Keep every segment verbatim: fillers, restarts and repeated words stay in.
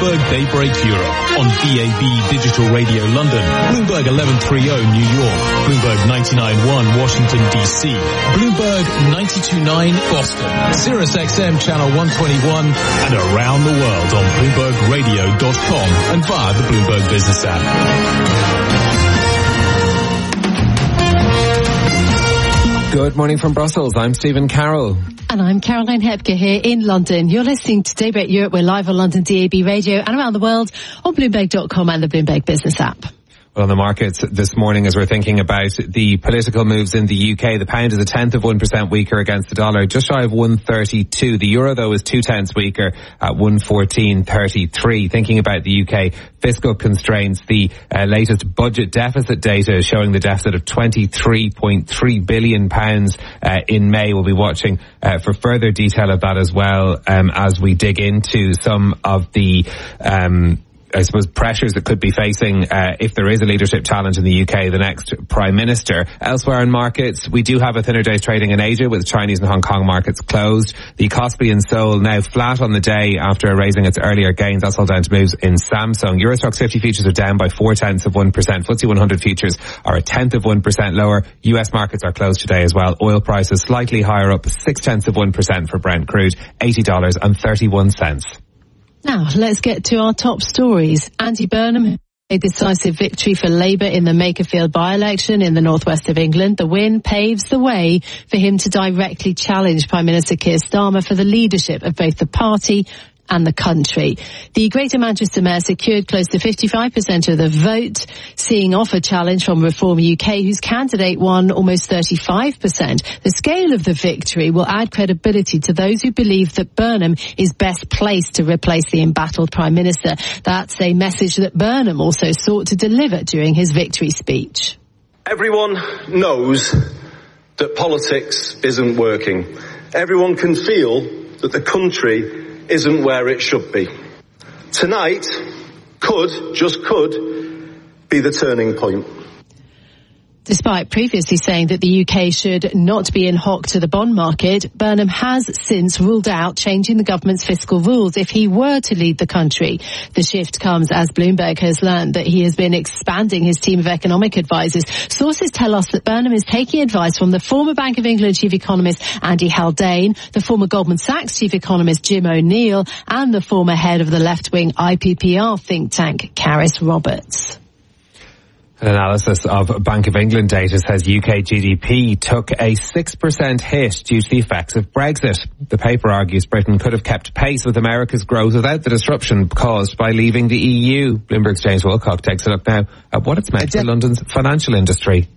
Bloomberg Daybreak Europe on D A B Digital Radio London, Bloomberg eleven thirty New York, Bloomberg ninety-nine point one Washington D C, Bloomberg ninety-two point nine Boston, Sirius X M Channel one twenty-one, and around the world on Bloomberg Radio dot com and via the Bloomberg Business app. Good morning from Brussels. I'm Stephen Carroll. And I'm Caroline Hepker here in London. You're listening to Daybreak Europe. We're live on London D A B Radio and around the world on Bloomberg dot com and the Bloomberg Business app. Well, on the markets this morning, as we're thinking about the political moves in the U K, the pound is a tenth of one percent weaker against the dollar, just shy of one thirty-two. The euro, though, is two tenths weaker at one fourteen thirty-three. Thinking about the U K fiscal constraints, the uh, latest budget deficit data is showing the deficit of twenty-three point three billion pounds uh, in May. We'll be watching uh, for further detail of that as well um, as we dig into some of the um I suppose pressures that could be facing uh, if there is a leadership challenge in the U K, the next Prime Minister. Elsewhere in markets, we do have a thinner day's trading in Asia with Chinese and Hong Kong markets closed. The Kospi in Seoul now flat on the day after erasing its earlier gains. That's all down to moves in Samsung. Euro Stoxx fifty futures are down by four tenths of one percent. F T S E one hundred futures are a tenth of one percent lower. U S markets are closed today as well. Oil prices slightly higher, up six tenths of one percent for Brent crude, eighty dollars and thirty-one cents. Now, let's get to our top stories. Andy Burnham, a decisive victory for Labour in the Makerfield by-election in the northwest of England. The win paves the way for him to directly challenge Prime Minister Keir Starmer for the leadership of both the party and the country. The Greater Manchester Mayor secured close to fifty-five percent of the vote, seeing off a challenge from Reform U K, whose candidate won almost thirty-five percent. The scale of the victory will add credibility to those who believe that Burnham is best placed to replace the embattled Prime Minister. That's a message that Burnham also sought to deliver during his victory speech. Everyone knows that politics isn't working. Everyone can feel that the country isn't where it should be. Tonight could, just could, be the turning point. Despite previously saying that the U K should not be in hock to the bond market, Burnham has since ruled out changing the government's fiscal rules if he were to lead the country. The shift comes as Bloomberg has learned that he has been expanding his team of economic advisors. Sources tell us that Burnham is taking advice from the former Bank of England chief economist Andy Haldane, the former Goldman Sachs chief economist Jim O'Neill, and the former head of the left-wing I P P R think tank, Caris Roberts. An analysis of Bank of England data says U K G D P took a six percent hit due to the effects of Brexit. The paper argues Britain could have kept pace with America's growth without the disruption caused by leaving the E U. Bloomberg's James Wilcock takes a look now at what it's meant de- for London's financial industry.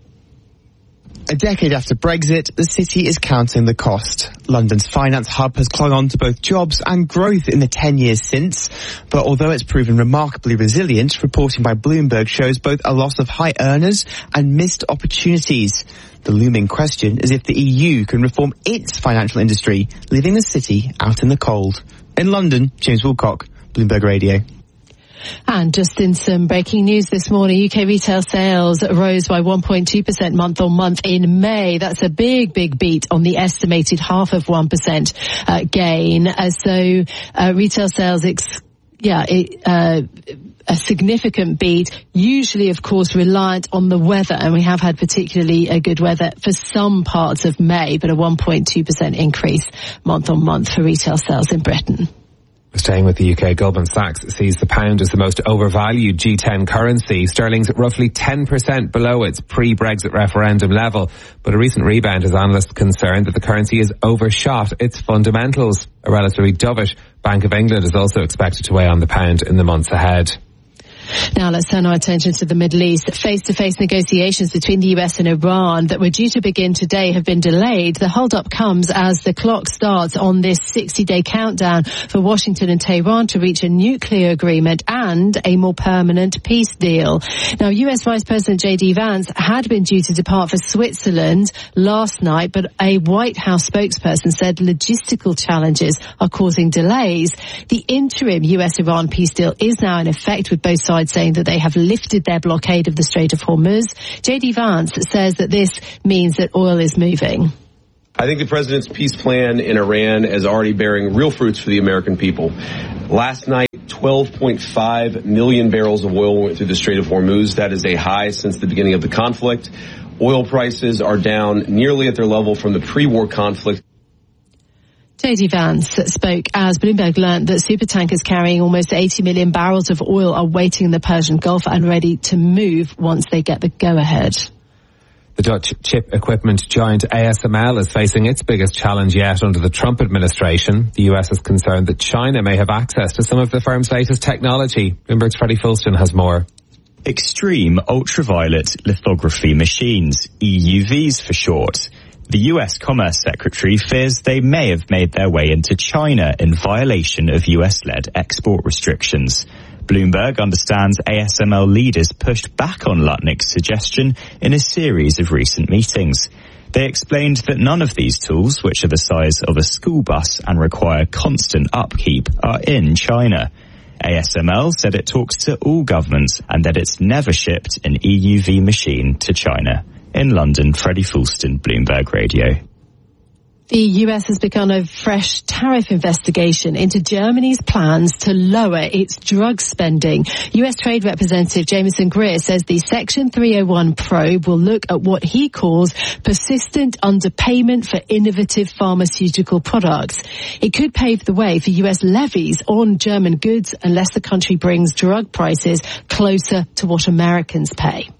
A decade after Brexit, the city is counting the cost. London's finance hub has clung on to both jobs and growth in the ten years since. But although it's proven remarkably resilient, reporting by Bloomberg shows both a loss of high earners and missed opportunities. The looming question is if the E U can reform its financial industry, leaving the city out in the cold. In London, James Wilcock, Bloomberg Radio. And just in some breaking news this morning, U K retail sales rose by one point two percent month on month in May. That's a big, big beat on the estimated half of one percent uh, gain. Uh, so uh, retail sales, ex- yeah, it, uh, a significant beat, usually, of course, reliant on the weather. And we have had particularly a good weather for some parts of May, but a one point two percent increase month on month for retail sales in Britain. Staying with the U K, Goldman Sachs sees the pound as the most overvalued G ten currency. Sterling's roughly ten percent below its pre-Brexit referendum level. But a recent rebound has analysts concerned that the currency has overshot its fundamentals. A relatively dovish Bank of England is also expected to weigh on the pound in the months ahead. Now let's turn our attention to the Middle East. Face-to-face negotiations between the U S and Iran that were due to begin today have been delayed. The hold-up comes as the clock starts on this sixty-day countdown for Washington and Tehran to reach a nuclear agreement and a more permanent peace deal. Now, U S Vice President J D Vance had been due to depart for Switzerland last night, but a White House spokesperson said logistical challenges are causing delays. The interim U S-Iran peace deal is now in effect, with both sides saying that they have lifted their blockade of the Strait of Hormuz. J D Vance says that this means that oil is moving. I think the president's peace plan in Iran is already bearing real fruits for the American people. Last night, twelve point five million barrels of oil went through the Strait of Hormuz. That is a high since the beginning of the conflict. Oil prices are down nearly at their level from the pre-war conflict. J D Vance spoke as Bloomberg learned that supertankers carrying almost eighty million barrels of oil are waiting in the Persian Gulf and ready to move once they get the go-ahead. The Dutch chip equipment giant A S M L is facing its biggest challenge yet under the Trump administration. The U S is concerned that China may have access to some of the firm's latest technology. Bloomberg's Freddie Fulston has more. Extreme ultraviolet lithography machines, E U Vs for short. The U S Commerce Secretary fears they may have made their way into China in violation of U S-led export restrictions. Bloomberg understands A S M L leaders pushed back on Lutnick's suggestion in a series of recent meetings. They explained that none of these tools, which are the size of a school bus and require constant upkeep, are in China. A S M L said it talks to all governments and that it's never shipped an E U V machine to China. In London, Freddie Fulston, Bloomberg Radio. The U S has begun a fresh tariff investigation into Germany's plans to lower its drug spending. U S Trade Representative Jameson Greer says the Section three oh one probe will look at what he calls persistent underpayment for innovative pharmaceutical products. It could pave the way for U S levies on German goods unless the country brings drug prices closer to what Americans pay.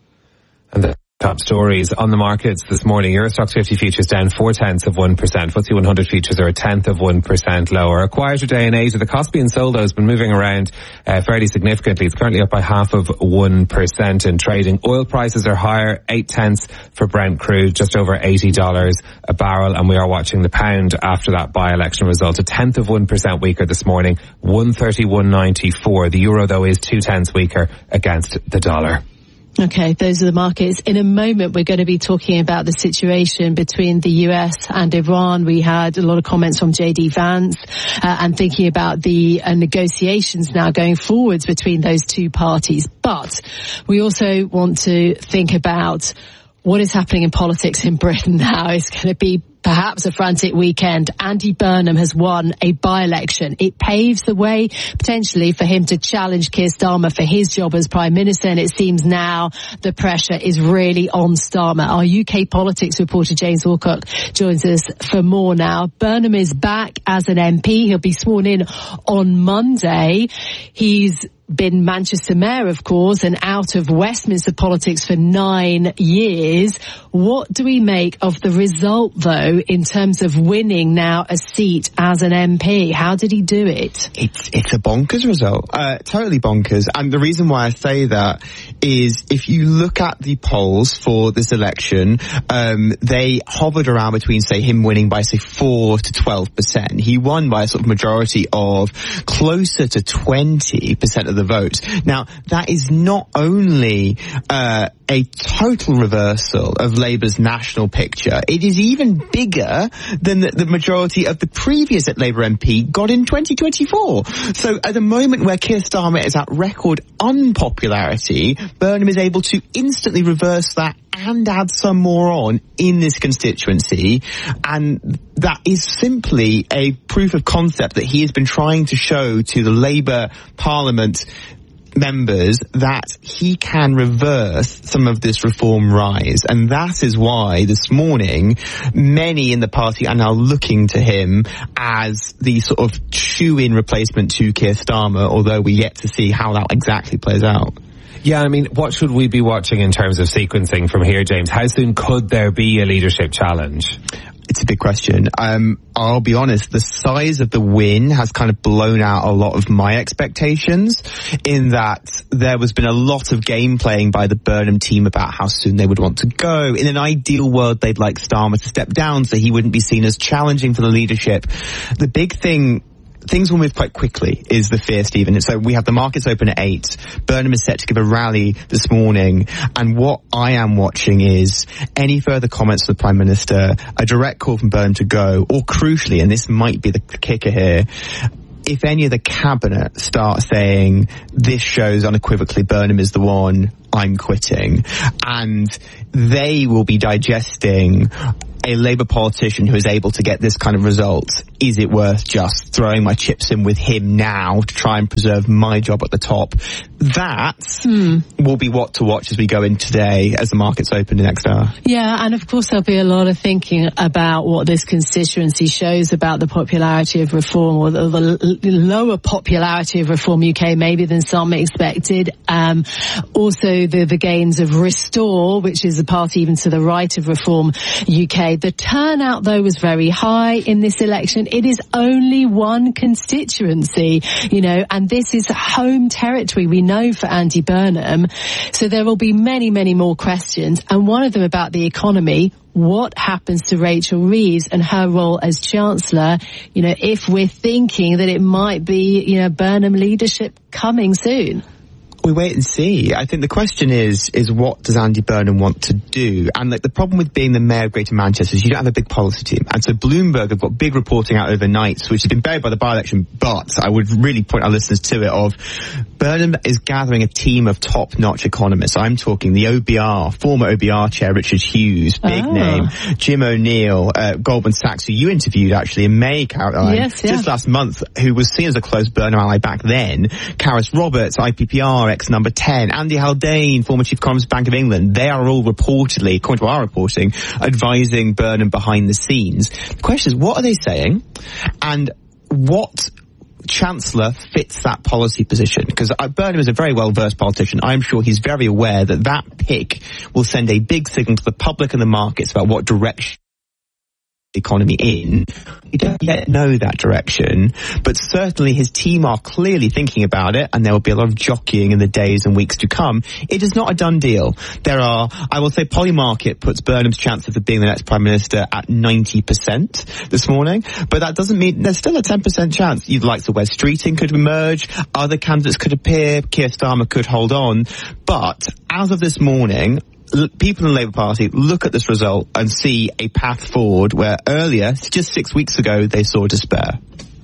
And the top stories on the markets this morning. Euro Stoxx fifty futures down four tenths of one percent. F T S E one hundred futures are a tenth of one percent lower. A quieter day in Asia. The Kospi and Soldo has been moving around uh, fairly significantly. It's currently up by half of one percent in trading. Oil prices are higher, eight tenths for Brent crude, just over eighty dollars a barrel. And we are watching the pound after that by-election result. A tenth of one percent weaker this morning, one thirty-one ninety-four. The euro, though, is two tenths weaker against the dollar. Okay, those are the markets. In a moment, we're going to be talking about the situation between the U S and Iran. We had a lot of comments from J D Vance uh, and thinking about the uh, negotiations now going forwards between those two parties. But we also want to think about what is happening in politics in Britain now. It's going to be perhaps a frantic weekend. Andy Burnham has won a by-election. It paves the way potentially for him to challenge Keir Starmer for his job as Prime Minister, and it seems now the pressure is really on Starmer. Our U K politics reporter James Wilcock joins us for more now. Burnham is back as an M P. He'll be sworn in on Monday. He's been Manchester Mayor, of course, and out of Westminster politics for nine years. What do we make of the result, though, in terms of winning now a seat as an M P? How did he do it? It's it's a bonkers result, uh, totally bonkers. And the reason why I say that is if you look at the polls for this election, um, they hovered around between, say, him winning by, say, four to twelve percent. He won by a sort of majority of closer to twenty percent of the vote. Now, that is not only uh, a total reversal of Labour's national picture, it is even bigger than the, the majority of the previous Labour M P got in twenty twenty-four. So at the moment where Keir Starmer is at record unpopularity, Burnham is able to instantly reverse that and add some more on in this constituency, and that is simply a proof of concept that he has been trying to show to the Labour Parliament members that he can reverse some of this reform rise. And that is why this morning many in the party are now looking to him as the sort of shoe-in replacement to Keir Starmer, although we're yet to see how that exactly plays out. Yeah, I mean, what should we be watching in terms of sequencing from here, James? How soon could there be a leadership challenge? It's a big question. Um, I'll be honest, the size of the win has kind of blown out a lot of my expectations, in that there has been a lot of game playing by the Burnham team about how soon they would want to go. In an ideal world, they'd like Starmer to step down so he wouldn't be seen as challenging for the leadership. The big thing, things will move quite quickly, is the fear, Stephen. So we have the markets open at eight. Burnham is set to give a rally this morning. And what I am watching is any further comments from the Prime Minister, a direct call from Burnham to go, or crucially, and this might be the kicker here, if any of the cabinet start saying this shows unequivocally Burnham is the one, I'm quitting. And they will be digesting a Labour politician who is able to get this kind of result. Is it worth just throwing my chips in with him now to try and preserve my job at the top? That hmm. will be what to watch as we go in today as the markets open the next hour. Yeah, and of course there'll be a lot of thinking about what this constituency shows about the popularity of reform, or the, the lower popularity of Reform U K maybe than some expected. Um, also the, the gains of Restore, which is a party even to the right of Reform U K. The turnout, though, was very high in this election. It is only one constituency, you know, and this is home territory, we know, for Andy Burnham. So there will be many, many more questions, and one of them about the economy. What happens to Rachel Reeves and her role as Chancellor, you know, if we're thinking that it might be, you know, Burnham leadership coming soon? We wait and see. I think the question is, is what does Andy Burnham want to do? And like the problem with being the mayor of Greater Manchester is you don't have a big policy team. And so Bloomberg have got big reporting out overnight, which has been buried by the by-election, but I would really point our listeners to it of Burnham is gathering a team of top-notch economists. I'm talking the O B R, former O B R chair Richard Hughes, big oh. name, Jim O'Neill, uh, Goldman Sachs, who you interviewed actually in May, Caroline, yes, yeah. just last month, who was seen as a close Burnham ally back then, Karis Roberts, I P P R, ex-number ten, Andy Haldane, former chief economist Bank of England. They are all reportedly, according to our reporting, advising Burnham behind the scenes. The question is, what are they saying? And what Chancellor fits that policy position? Because Burnham is a very well-versed politician. I'm sure he's very aware that that pick will send a big signal to the public and the markets about what direction economy in. We don't yet know that direction, but certainly his team are clearly thinking about it, and there will be a lot of jockeying in the days and weeks to come. It is not a done deal. There are, I will say, Polymarket puts Burnham's chances of being the next Prime Minister at ninety percent this morning, but that doesn't mean there's still a ten percent chance. You'd like the Wes Streeting could emerge, other candidates could appear, Keir Starmer could hold on, but as of this morning, people in the Labour Party look at this result and see a path forward where earlier, just six weeks ago, they saw despair.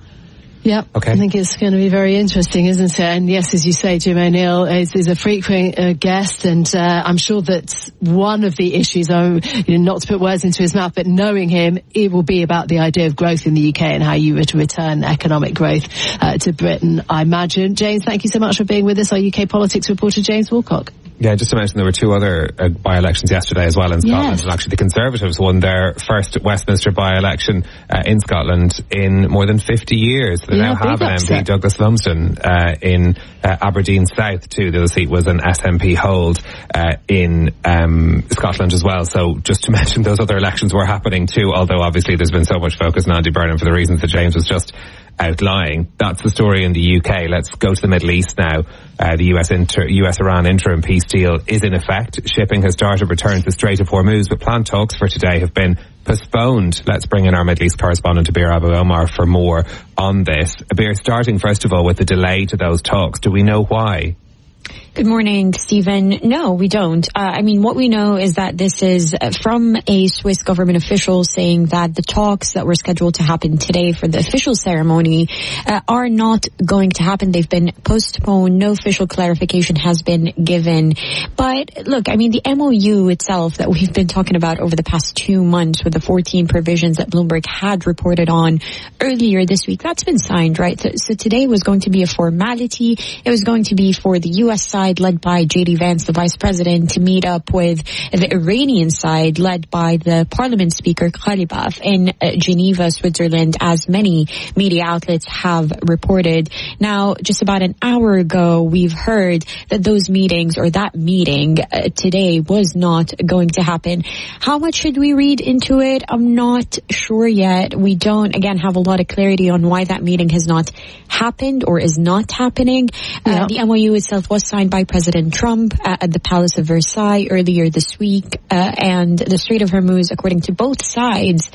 Yeah, okay. I think it's going to be very interesting, isn't it? And yes, as you say, Jim O'Neill is, is a frequent uh, guest, and uh, I'm sure that one of the issues, oh, you know, not to put words into his mouth, but knowing him, it will be about the idea of growth in the U K and how you were to return economic growth uh, to Britain, I imagine. James, thank you so much for being with us, our U K politics reporter, James Woolcock. Yeah, just to mention there were two other uh, by-elections yesterday as well in Scotland, yes. and actually the Conservatives won their first Westminster by-election uh, in Scotland in more than fifty years. They yeah, now have an upset. M P, Douglas Lumsden, uh, in uh, Aberdeen South too. The other seat was an S N P hold uh, in um, Scotland as well. So just to mention those other elections were happening too, although obviously there's been so much focus on Andy Burnham for the reasons that James was just outlying. That's the story in the U K. Let's go to the Middle East now. Uh, the U S inter- U S Iran interim peace deal is in effect. Shipping has started return to the Strait of Hormuz, but planned talks for today have been postponed. Let's bring in our Middle East correspondent Abir Abu Omar for more on this. Abir, starting first of all with the delay to those talks, do we know why? Good morning, Stephen. No, we don't. Uh, I mean, what we know is that this is from a Swiss government official saying that the talks that were scheduled to happen today for the official ceremony uh, are not going to happen. They've been postponed. No official clarification has been given. But look, I mean, the M O U itself that we've been talking about over the past two months with the fourteen provisions that Bloomberg had reported on earlier this week, that's been signed, right? So, so today was going to be a formality. It was going to be for the U S side led by J D Vance, the vice president, to meet up with the Iranian side led by the parliament speaker Ghalibaf in uh, Geneva, Switzerland, as many media outlets have reported. Now, just about an hour ago, we've heard that those meetings or that meeting uh, today was not going to happen. How much should we read into it? I'm not sure yet. We don't, again, have a lot of clarity on why that meeting has not happened or is not happening. Yeah. Uh, the M O U itself was signed by President Trump uh, at the Palace of Versailles earlier this week, uh, and the Strait of Hormuz, according to both sides,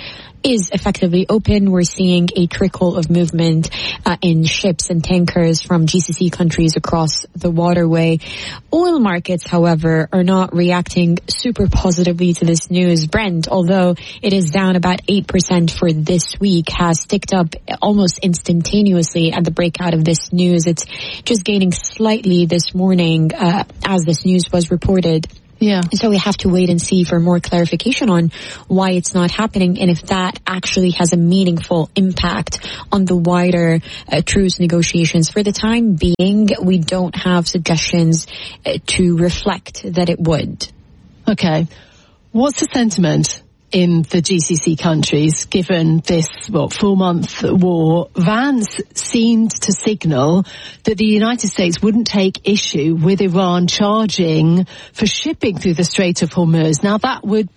is effectively open. We're seeing a trickle of movement uh, in ships and tankers from G C C countries across the waterway. Oil markets, however, are not reacting super positively to this news. Brent, although it is down about eight percent for this week, has ticked up almost instantaneously at the breakout of this news. It's just gaining slightly this morning uh, as this news was reported. Yeah. So we have to wait and see for more clarification on why it's not happening and if that actually has a meaningful impact on the wider uh, truce negotiations. For the time being, we don't have suggestions uh, to reflect that it would. Okay. What's the sentiment in the G C C countries, given this, what, four-month war? Vance seemed to signal that the United States wouldn't take issue with Iran charging for shipping through the Strait of Hormuz. Now, that would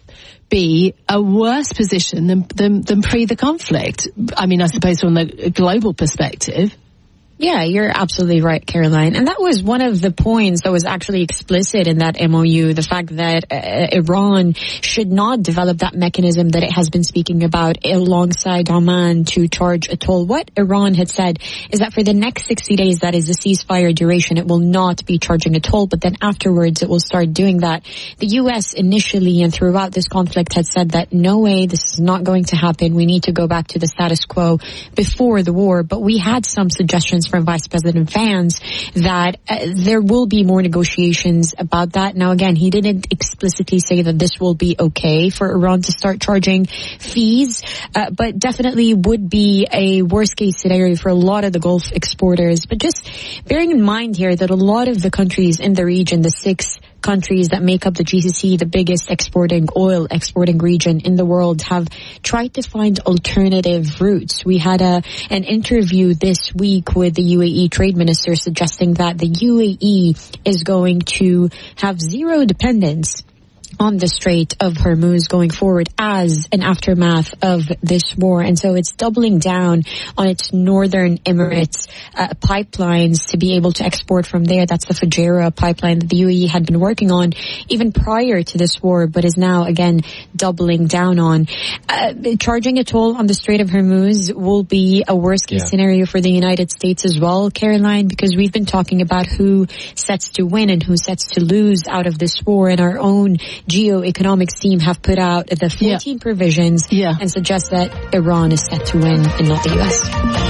be a worse position than, than, than pre the conflict. I mean, I suppose from the global perspective. Yeah, you're absolutely right, Caroline. And that was one of the points that was actually explicit in that M O U, the fact that uh, Iran should not develop that mechanism that it has been speaking about alongside Oman to charge a toll. What Iran had said is that for the next sixty days, that is the ceasefire duration, it will not be charging a toll, but then afterwards it will start doing that. The U S initially and throughout this conflict had said that no way, this is not going to happen. We need to go back to the status quo before the war. But we had some suggestions from Vice President Vance that uh, there will be more negotiations about that. Now, again, he didn't explicitly say that this will be okay for Iran to start charging fees, uh, but definitely would be a worst case scenario for a lot of the Gulf exporters. But just bearing in mind here that a lot of the countries in the region, the six countries that make up the G C C, the biggest exporting oil exporting region in the world, have tried to find alternative routes. We had a an interview this week with the U A E trade minister suggesting that the U A E is going to have zero dependence on the Strait of Hormuz going forward as an aftermath of this war. And so it's doubling down on its northern Emirates uh, pipelines to be able to export from there. That's the Fujairah pipeline that the U A E had been working on even prior to this war, but is now again doubling down on. Uh, charging a toll on the Strait of Hormuz will be a worst case yeah. scenario for the United States as well, Caroline, because we've been talking about who sets to win and who sets to lose out of this war, and our own geoeconomics team have put out the fourteen yeah. provisions yeah. and suggest that Iran is set to win and not the U S.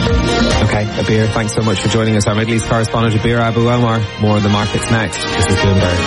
Okay, Abir, thanks so much for joining us. Our Middle East correspondent Abir Abu Omar. More on the markets next. This is Bloomberg.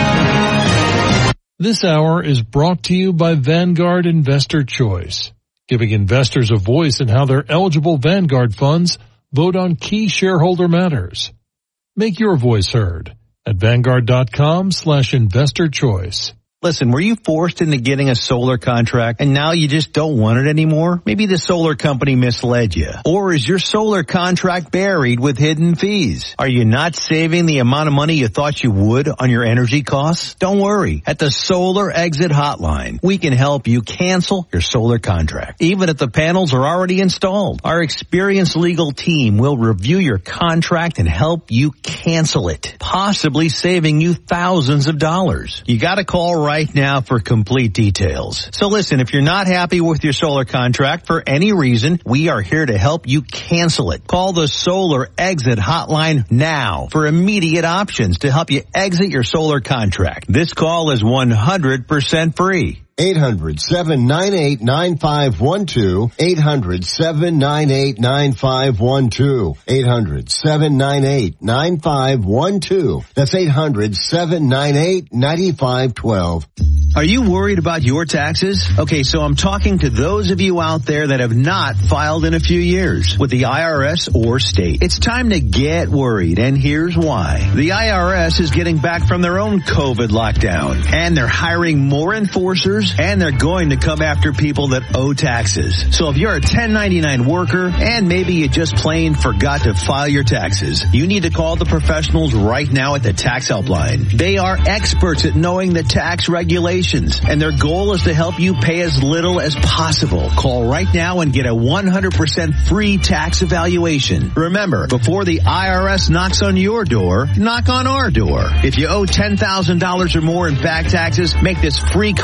This hour is brought to you by Vanguard Investor Choice, giving investors a voice in how their eligible Vanguard funds vote on key shareholder matters. Make your voice heard at vanguard.com slash investor choice. Listen, were you forced into getting a solar contract and now you just don't want it anymore? Maybe the solar company misled you. Or is your solar contract buried with hidden fees? Are you not saving the amount of money you thought you would on your energy costs? Don't worry. At the Solar Exit Hotline, we can help you cancel your solar contract, even if the panels are already installed. Our experienced legal team will review your contract and help you cancel it, possibly saving you thousands of dollars. You gotta call right Right now for complete details. So listen, if you're not happy with your solar contract for any reason, we are here to help you cancel it. Call the Solar Exit Hotline now for immediate options to help you exit your solar contract. This call is one hundred percent free. eight hundred, seven nine eight, nine five one two. eight hundred, seven nine eight, nine five one two. eight hundred, seven nine eight, nine five one two. That's eight hundred, seven nine eight, nine five one two. Are you worried about your taxes? Okay, so I'm talking to those of you out there that have not filed in a few years with the I R S or state. It's time to get worried, and here's why. The I R S is getting back from their own COVID lockdown, and they're hiring more enforcers, and they're going to come after people that owe taxes. So if you're a ten ninety-nine worker and maybe you just plain forgot to file your taxes, you need to call the professionals right now at the Tax Helpline. They are experts at knowing the tax regulations, and their goal is to help you pay as little as possible. Call right now and get a one hundred percent free tax evaluation. Remember, before the I R S knocks on your door, knock on our door. If you owe ten thousand dollars or more in back taxes, make this free call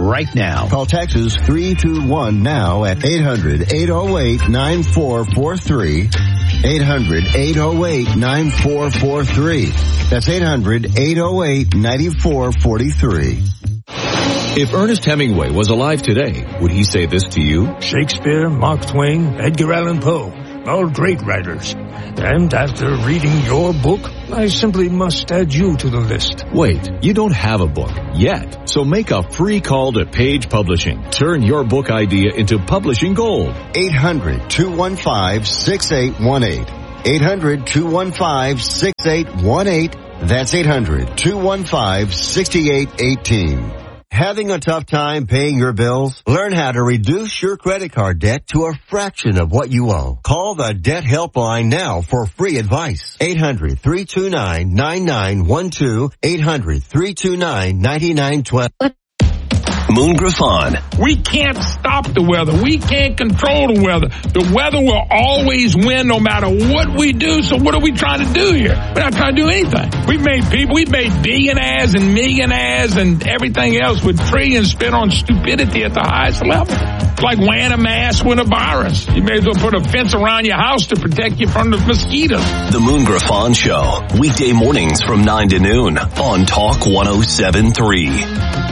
right now. Call Texas three two one now at eight hundred, eight oh eight, nine four four three. eight hundred, eight oh eight, nine four four three. That's eight hundred, eight oh eight, nine four four three. If Ernest Hemingway was alive today, would he say this to you? Shakespeare, Mark Twain, Edgar Allan Poe, all great writers. And after reading your book, I simply must add you to the list. Wait, you don't have a book yet, so make a free call to Page Publishing. Turn your book idea into publishing gold. eight hundred, two one five, six eight one eight. eight hundred, two one five, six eight one eight. That's eight hundred, two one five, six eight one eight. Having a tough time paying your bills? Learn how to reduce your credit card debt to a fraction of what you owe. Call the Debt Helpline now for free advice. eight hundred, three two nine, nine nine one two. eight hundred, three two nine, nine nine one two. Moon Griffon. We can't stop the weather. We can't control the weather. The weather will always win no matter what we do. So what are we trying to do here? We're not trying to do anything. We've made people, we've made billionaires and millionaires and everything else with trillions spent on stupidity at the highest level. It's like wearing a mask with a virus. You may as well put a fence around your house to protect you from the mosquitoes. The Moon Griffon Show. Weekday mornings from nine to noon on Talk one oh seven point three.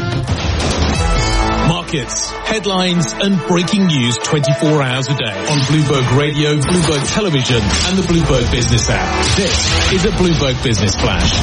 Markets, headlines and breaking news twenty-four hours a day on Bloomberg Radio, Bloomberg Television and the Bloomberg Business app. This is a Bloomberg Business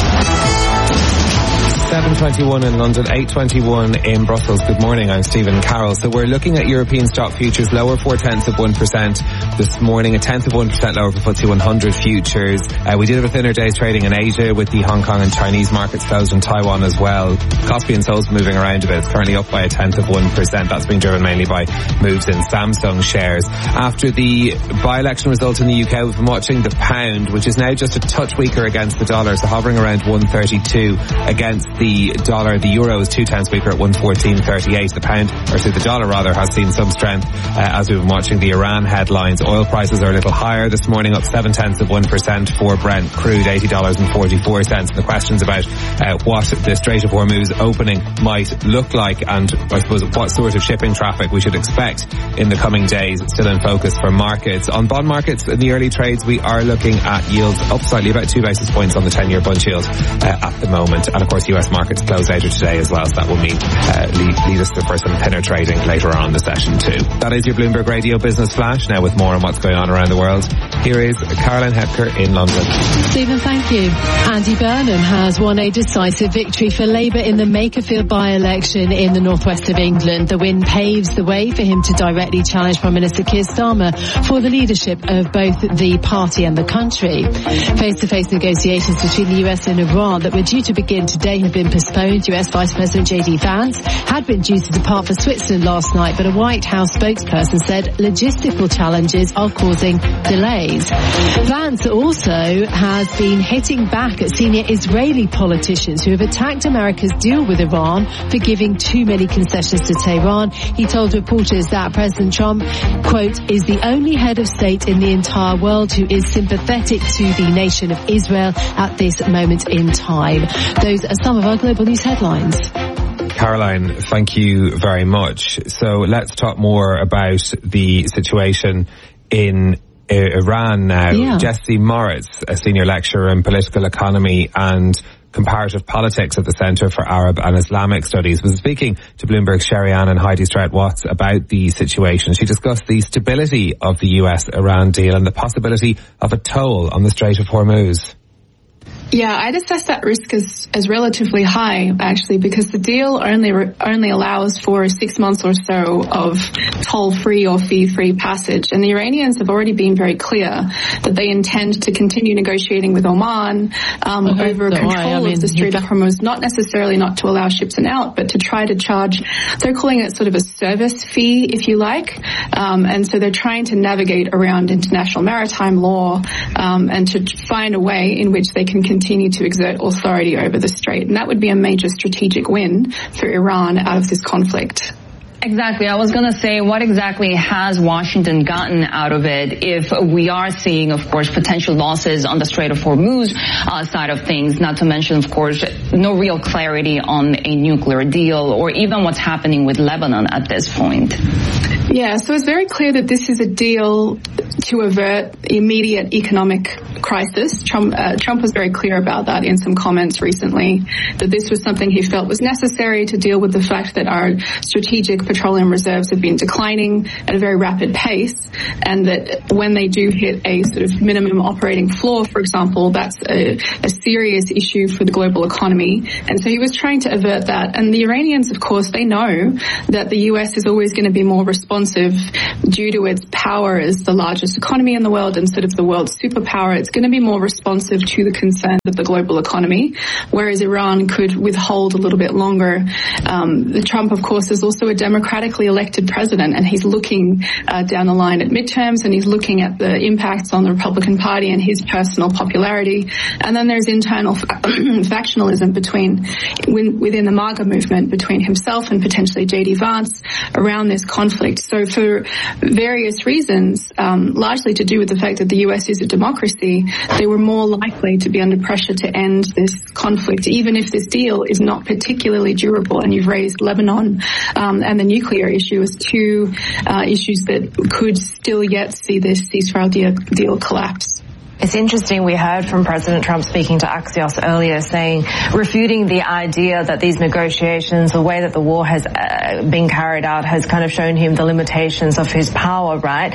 Flash. seven twenty-one in London, eight twenty-one in Brussels. Good morning, I'm Stephen Carroll. So we're looking at European stock futures lower four tenths of one percent this morning, a tenth of one percent lower for F T S E one hundred futures. Uh, we did have a thinner day's trading in Asia with the Hong Kong and Chinese markets closed in Taiwan as well. Kospi and Seoul's moving around a bit. It's currently up by a tenth of one percent. That's been driven mainly by moves in Samsung shares. After the by-election results in the U K, we've been watching the pound, which is now just a touch weaker against the dollar, so hovering around one thirty-two against the dollar. The euro is two tenths weaker at one fourteen thirty-eight. The pound, or so the dollar rather, has seen some strength uh, as we've been watching the Iran headlines. Oil prices are a little higher this morning, up seven tenths of one percent for Brent crude, eighty dollars and forty-four cents. And the questions about uh, what the Strait of Hormuz opening might look like, and I suppose what sort of shipping traffic we should expect in the coming days, still in focus for markets. On bond markets in the early trades, we are looking at yields up slightly, about two basis points on the ten-year bund yield uh, at the moment. And of course U S markets close later today as well, so that will mean uh, lead, lead us to for some thinner trading later on in the session too. That is your Bloomberg Radio Business Flash. Now with more on what's going on around the world, here is Caroline Hepker in London. Stephen, thank you. Andy Burnham has won a decisive victory for Labour in the Makerfield by-election in the northwest of England. The win paves the way for him to directly challenge Prime Minister Keir Starmer for the leadership of both the party and the country. Face-to-face negotiations between the U S and Iran that were due to begin today have been postponed. U S Vice President J D Vance had been due to depart for Switzerland last night, but a White House spokesperson said logistical challenges are causing delays. Vance also has been hitting back at senior Israeli politicians who have attacked America's deal with Iran for giving too many concessions to Tehran. He told reporters that President Trump, quote, is the only head of state in the entire world who is sympathetic to the nation of Israel at this moment in time. Those are some of our global news headlines. Caroline, thank you very much. So let's talk more about the situation in Iran now. Yeah. Jesse Moritz, a senior lecturer in political economy and comparative politics at the Centre for Arab and Islamic Studies, was speaking to Bloomberg's Sherry Ann and Heidi Strout-Watts about the situation. She discussed the stability of the U S Iran deal and the possibility of a toll on the Strait of Hormuz. Yeah, I'd assess that risk as, as relatively high, actually, because the deal only re- only allows for six months or so of toll-free or fee-free passage. And the Iranians have already been very clear that they intend to continue negotiating with Oman um, okay, over so control I, I mean, of the Strait of Hormuz, not necessarily not to allow ships in out, but to try to charge, they're calling it sort of a service fee, if you like. Um, and so they're trying to navigate around international maritime law um, and to find a way in which they can continue continue to exert authority over the strait. And that would be a major strategic win for Iran out of this conflict. Exactly. I was going to say, what exactly has Washington gotten out of it if we are seeing, of course, potential losses on the Strait of Hormuz uh, side of things, not to mention, of course, no real clarity on a nuclear deal or even what's happening with Lebanon at this point? Yeah, so it's very clear that this is a deal to avert immediate economic crisis. Trump, uh, Trump was very clear about that in some comments recently, that this was something he felt was necessary to deal with the fact that our strategic petroleum reserves have been declining at a very rapid pace, and that when they do hit a sort of minimum operating floor, for example, that's a, a serious issue for the global economy. And so he was trying to avert that. And the Iranians, of course, they know that the U S is always going to be more responsive due to its power as the largest economy in the world and sort of the world's superpower. It's going to be more responsive to the concerns of the global economy, whereas Iran could withhold a little bit longer. Um, Trump, of course, is also a democratically elected president, and he's looking uh, down the line at midterms, and he's looking at the impacts on the Republican Party and his personal popularity. And then there's internal factionalism between within the MAGA movement between himself and potentially J D Vance around this conflict. So for various reasons, um, largely to do with the fact that the U S is a democracy, they were more likely to be under pressure to end this conflict, even if this deal is not particularly durable. And you've raised Lebanon um, and the nuclear issue as two uh, issues that could still yet see this ceasefire deal, deal collapse. It's interesting, we heard from President Trump speaking to Axios earlier saying, refuting the idea that these negotiations, the way that the war has uh, been carried out has kind of shown him the limitations of his power, right?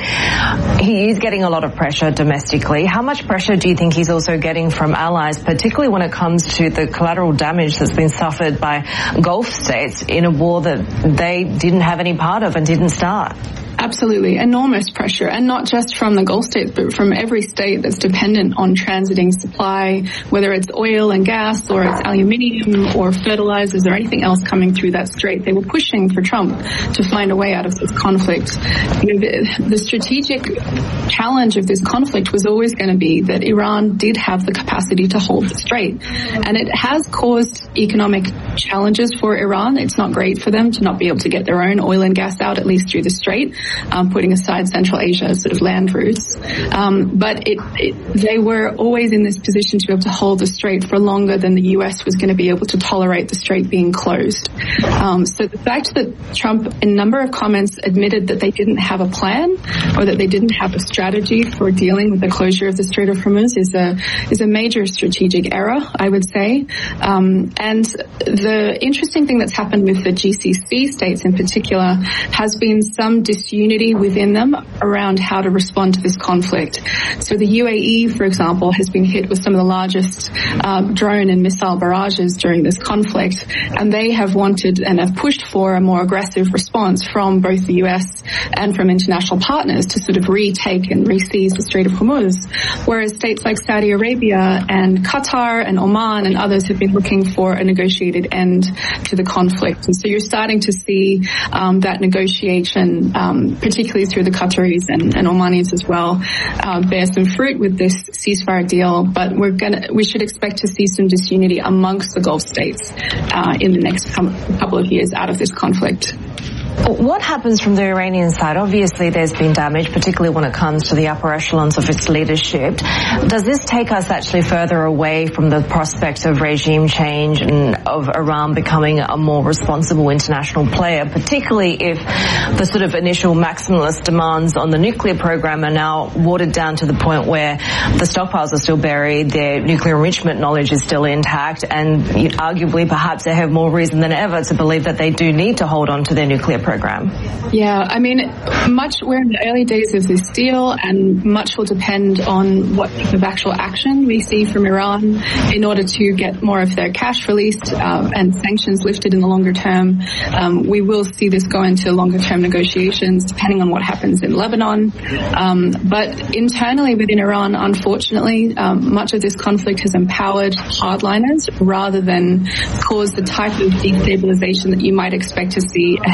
He is getting a lot of pressure domestically. How much pressure do you think he's also getting from allies, particularly when it comes to the collateral damage that's been suffered by Gulf states in a war that they didn't have any part of and didn't start? Absolutely. Enormous pressure, and not just from the Gulf states, but from every state that's dependent on transiting supply, whether it's oil and gas or it's aluminium or fertilizers or anything else coming through that strait. They were pushing for Trump to find a way out of this conflict. You know, the, the strategic challenge of this conflict was always going to be that Iran did have the capacity to hold the strait. And it has caused economic challenges for Iran. It's not great for them to not be able to get their own oil and gas out, at least through the strait. Um, putting aside Central Asia as sort of land routes. Um, but it, it, they were always in this position to be able to hold the strait for longer than the U S was going to be able to tolerate the strait being closed. Um, so the fact that Trump, in a number of comments, admitted that they didn't have a plan or that they didn't have a strategy for dealing with the closure of the Strait of Hormuz is a is a major strategic error, I would say. Um, and the interesting thing that's happened with the G C C states in particular has been some disunity within them around how to respond to this conflict. So the U A E, for example, has been hit with some of the largest uh, drone and missile barrages during this conflict, and they have wanted and have pushed for a more aggressive response from both the U S and from international partners to sort of retake and re-seize the Strait of Hormuz, whereas states like Saudi Arabia and Qatar and Oman and others have been looking for a negotiated end to the conflict. And so you're starting to see um, that negotiation Um, particularly through the Qataris and, and Omanis as well, uh, bear some fruit with this ceasefire deal. But we're gonna, we should expect to see some disunity amongst the Gulf states uh, in the next com- couple of years out of this conflict. What happens from the Iranian side? Obviously, there's been damage, particularly when it comes to the upper echelons of its leadership. Does this take us actually further away from the prospect of regime change and of Iran becoming a more responsible international player, particularly if the sort of initial maximalist demands on the nuclear program are now watered down to the point where the stockpiles are still buried, their nuclear enrichment knowledge is still intact, and arguably perhaps they have more reason than ever to believe that they do need to hold on to their nuclear program? Yeah, I mean, much, we're in the early days of this deal, and much will depend on what type of actual action we see from Iran in order to get more of their cash released uh, and sanctions lifted in the longer term. Um, we will see this go into longer term negotiations depending on what happens in Lebanon. Um, but internally within Iran, unfortunately, um, much of this conflict has empowered hardliners rather than caused the type of destabilization that you might expect to see ahead of regime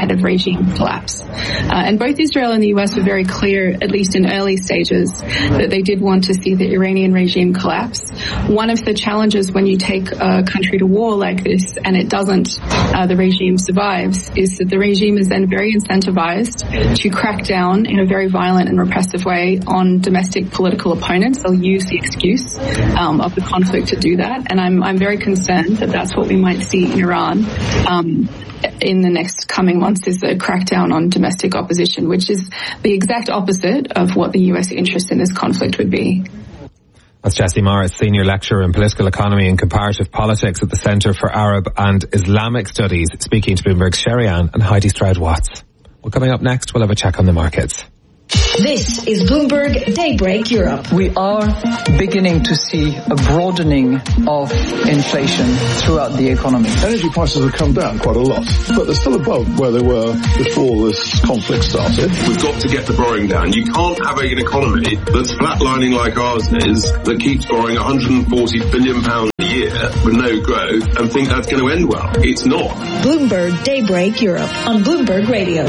regime collapse. Uh, and both Israel and the U S were very clear, at least in early stages, that they did want to see the Iranian regime collapse. One of the challenges when you take a country to war like this and it doesn't, uh, the regime survives, is that the regime is then very incentivized to crack down in a very violent and repressive way on domestic political opponents. They'll use the excuse um, of the conflict to do that. And I'm, I'm very concerned that that's what we might see in Iran um, in the next coming months, is a crackdown on domestic opposition, which is the exact opposite of what the U S interest in this conflict would be. That's Jessie Morris, Senior Lecturer in Political Economy and Comparative Politics at the Centre for Arab and Islamic Studies, speaking to Bloomberg's Sherry Ann and Heidi Stroud-Watts. Well, coming up next, we'll have a check on the markets. This is Bloomberg Daybreak Europe. We are beginning to see a broadening of inflation throughout the economy. Energy prices have come down quite a lot, but they're still above where they were before this conflict started. We've got to get the borrowing down. You can't have an economy that's flatlining like ours is, that keeps borrowing one hundred forty billion pounds a year with no growth and think that's going to end well. It's not. Bloomberg Daybreak Europe on Bloomberg Radio.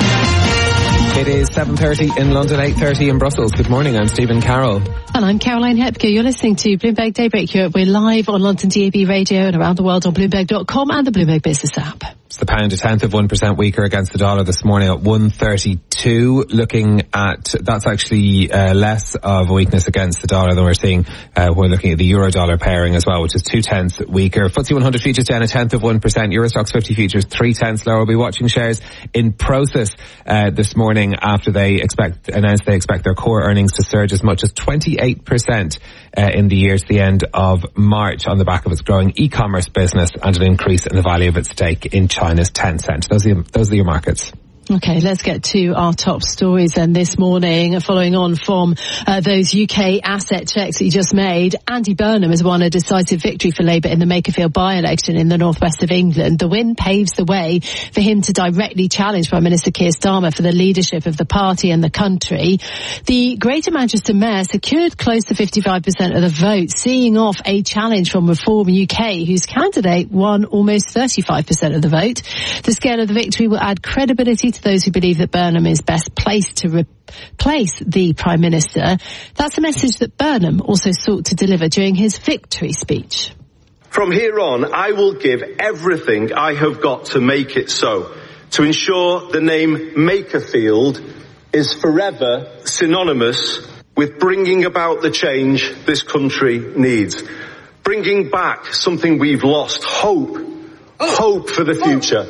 It is seven thirty in London, eight thirty in Brussels. Good morning, I'm Stephen Carroll. And I'm Caroline Hepker. You're listening to Bloomberg Daybreak Europe. We're live on London D A B Radio and around the world on Bloomberg dot com and the Bloomberg Business app. It's the pound a tenth of one percent weaker against the dollar this morning at one thirty-two. Looking at, that's actually uh, less of a weakness against the dollar than we're seeing. Uh, we're looking at the euro-dollar pairing as well, which is two tenths weaker. F T S E one hundred futures down a tenth of one percent. Eurostoxx fifty futures three tenths lower. We'll be watching shares in Prosus uh, this morning after they expect announced they expect their core earnings to surge as much as twenty-eight percent uh, in the year to the end of March on the back of its growing e-commerce business and an increase in the value of its stake in China's Tencent. Those are, those are your markets. Okay, let's get to our top stories then this morning. Following on from uh, those U K asset checks that you just made, Andy Burnham has won a decisive victory for Labour in the Makerfield by-election in the northwest of England. The win paves the way for him to directly challenge Prime Minister Keir Starmer for the leadership of the party and the country. The Greater Manchester Mayor secured close to fifty-five percent of the vote, seeing off a challenge from Reform U K, whose candidate won almost thirty-five percent of the vote. The scale of the victory will add credibility to those who believe that Burnham is best placed to replace the Prime Minister. That's a message that Burnham also sought to deliver during his victory speech. From here on, I will give everything I have got to make it so, to ensure the name Makerfield is forever synonymous with bringing about the change this country needs. Bringing back something we've lost, hope, hope for the future.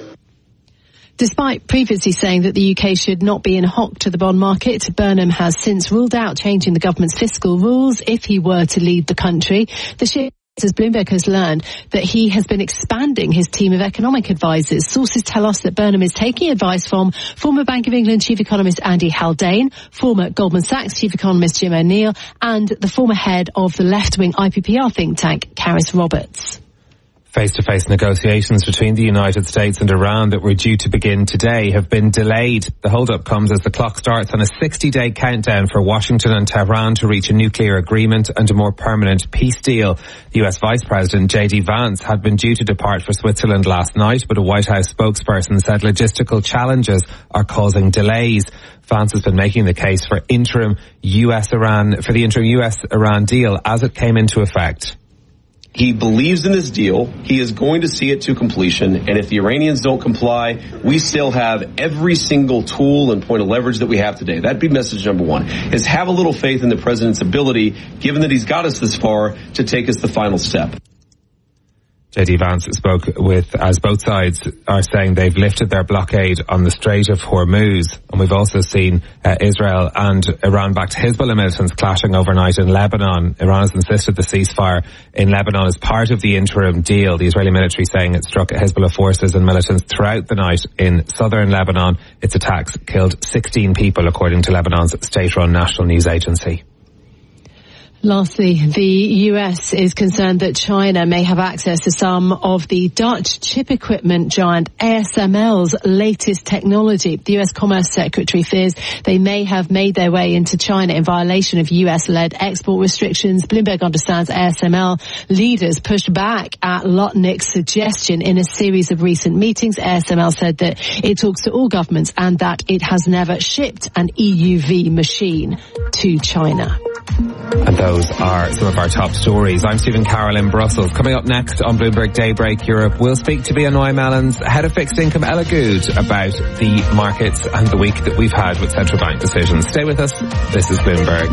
Despite previously saying that the U K should not be in hock to the bond market, Burnham has since ruled out changing the government's fiscal rules if he were to lead the country. The shift, as Bloomberg has learned, that he has been expanding his team of economic advisors. Sources tell us that Burnham is taking advice from former Bank of England Chief Economist Andy Haldane, former Goldman Sachs Chief Economist Jim O'Neill, and the former head of the left-wing I P P R think tank, Caris Roberts. Face-to-face negotiations between the United States and Iran that were due to begin today have been delayed. The hold-up comes as the clock starts on a sixty-day countdown for Washington and Tehran to reach a nuclear agreement and a more permanent peace deal. The U S Vice President J D Vance had been due to depart for Switzerland last night, but a White House spokesperson said logistical challenges are causing delays. Vance has been making the case for interim U S-Iran, for the interim U S-Iran deal as it came into effect. He believes in this deal. He is going to see it to completion. And if the Iranians don't comply, we still have every single tool and point of leverage that we have today. That'd be message number one, is have a little faith in the president's ability, given that he's got us this far, to take us the final step. J D Vance spoke with, as both sides are saying they've lifted their blockade on the Strait of Hormuz. And we've also seen uh, Israel and Iran-backed Hezbollah militants clashing overnight in Lebanon. Iran has insisted the ceasefire in Lebanon is part of the interim deal. The Israeli military saying it struck Hezbollah forces and militants throughout the night in southern Lebanon. Its attacks killed sixteen people, according to Lebanon's state-run national news agency. Lastly, the U S is concerned that China may have access to some of the Dutch chip equipment giant A S M L's latest technology. The U S Commerce Secretary fears they may have made their way into China in violation of U S-led export restrictions. Bloomberg understands A S M L leaders pushed back at Lutnick's suggestion in a series of recent meetings. A S M L said that it talks to all governments and that it has never shipped an E U V machine to China. And those are some of our top stories. I'm Stephen Carroll in Brussels. Coming up next on Bloomberg Daybreak Europe, we'll speak to B N Y Mellon's head of fixed income, Ella Good, about the markets and the week that we've had with central bank decisions. Stay with us. This is Bloomberg.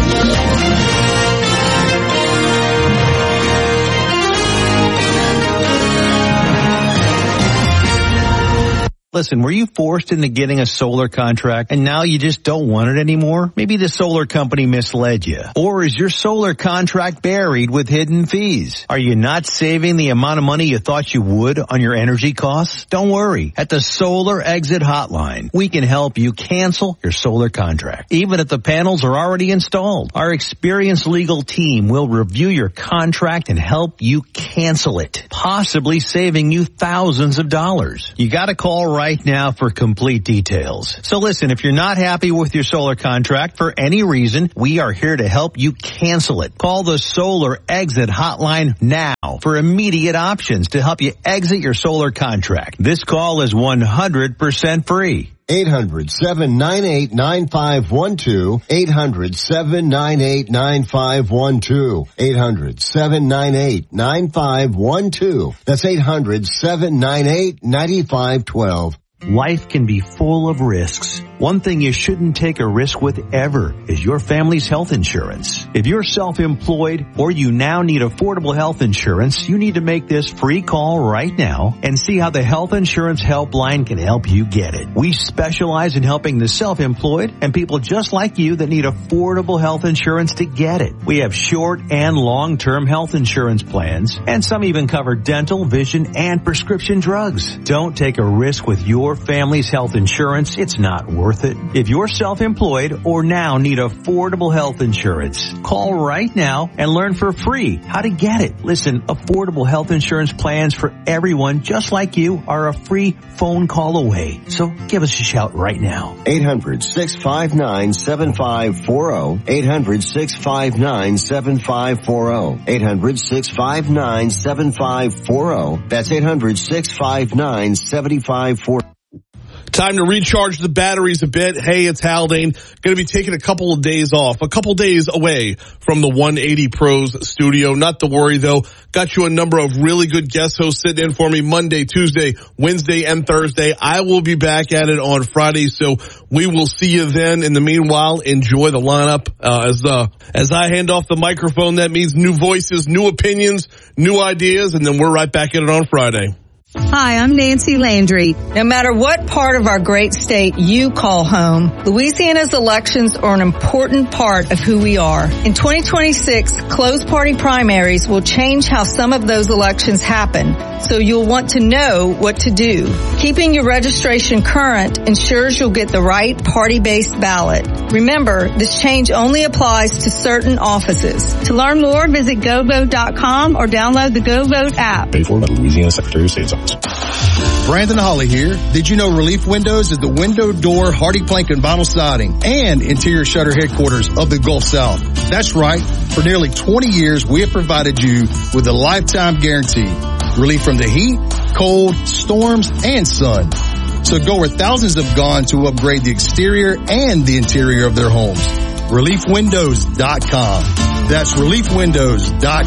Listen, were you forced into getting a solar contract and now you just don't want it anymore? Maybe the solar company misled you. Or is your solar contract buried with hidden fees? Are you not saving the amount of money you thought you would on your energy costs? Don't worry. At the Solar Exit Hotline, we can help you cancel your solar contract, even if the panels are already installed. Our experienced legal team will review your contract and help you cancel it, possibly saving you thousands of dollars. You gotta call right Right now for complete details. So listen, if you're not happy with your solar contract for any reason, we are here to help you cancel it. Call the Solar Exit Hotline now for immediate options to help you exit your solar contract. This call is one hundred percent free. eight hundred, seven nine eight, nine five one two. eight hundred, seven nine eight, nine five one two. eight hundred, seven nine eight, nine five one two. That's eight hundred, seven nine eight, nine five one two. Life can be full of risks. One thing you shouldn't take a risk with ever is your family's health insurance. If you're self-employed or you now need affordable health insurance, you need to make this free call right now and see how the Health Insurance Helpline can help you get it. We specialize in helping the self-employed and people just like you that need affordable health insurance to get it. We have short and long-term health insurance plans, and some even cover dental, vision, and prescription drugs. Don't take a risk with your family's health insurance. It's not worth it. If you're self-employed or now need affordable health insurance, call right now and learn for free how to get it. Listen, affordable health insurance plans for everyone just like you are a free phone call away. So give us a shout right now. eight hundred, six five nine, seven five four zero. eight hundred, six five nine, seven five four zero. eight hundred, six five nine, seven five four zero. That's eight hundred, six five nine, seven five four zero. Time to recharge the batteries a bit. Hey, it's Haldane. Going to be taking a couple of days off, a couple days away from the one eighty Pros studio. Not to worry, though. Got you a number of really good guest hosts sitting in for me Monday, Tuesday, Wednesday, and Thursday. I will be back at it on Friday, so we will see you then. In the meanwhile, enjoy the lineup. Uh, as, uh, as I hand off the microphone, that means new voices, new opinions, new ideas, and then we're right back at it on Friday. Hi, I'm Nancy Landry. No matter what part of our great state you call home, Louisiana's elections are an important part of who we are. In twenty twenty-six, closed party primaries will change how some of those elections happen, so you'll want to know what to do. Keeping your registration current ensures you'll get the right party-based ballot. Remember, this change only applies to certain offices. To learn more, visit go vote dot com or download the GoVote app. Paid for by the Louisiana Secretary of State's Office. Brandon Holly here. Did you know Relief Windows is the window, door, hardy plank, and vinyl siding and interior shutter headquarters of the Gulf South? That's right. For nearly twenty years, we have provided you with a lifetime guarantee. Relief from the heat, cold, storms, and sun. So go where thousands have gone to upgrade the exterior and the interior of their homes. relief windows dot com. That's relief windows dot